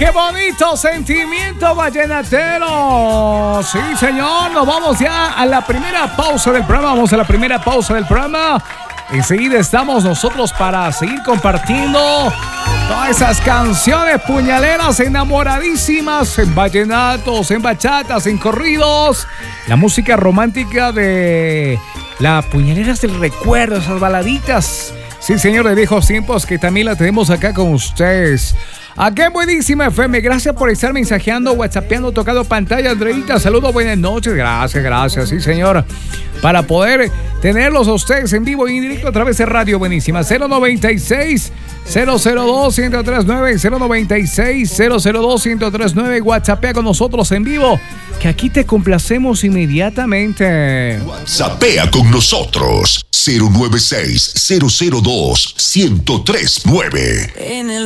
¡Qué bonito sentimiento vallenatero! Sí, señor, nos vamos ya a la primera pausa del programa. Vamos a la primera pausa del programa. Enseguida estamos nosotros para seguir compartiendo todas esas canciones puñaleras, enamoradísimas, en vallenatos, en bachatas, en corridos. La música romántica de las puñaleras del recuerdo, esas baladitas. Sí, señor, de viejos tiempos, que también la tenemos acá con ustedes. Aquí en Buenísima FM, gracias por estar mensajeando, whatsappeando, tocando pantalla, Andreita. Saludos, buenas noches. Gracias, sí, señor. Para poder tenerlos a ustedes en vivo y en directo a través de Radio Buenísima. 096-002-1039, 096-002-1039. Whatsappea con nosotros en vivo, que aquí te complacemos inmediatamente. Whatsappea con nosotros. 096-002-1039.